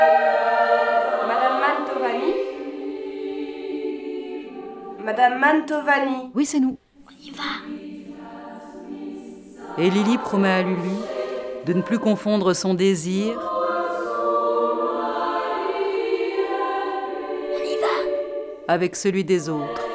Madame Mantovani? Madame Mantovani? Oui, c'est nous. On y va. Et Lily promet à Lulu de ne plus confondre son désir On y va. avec celui des autres.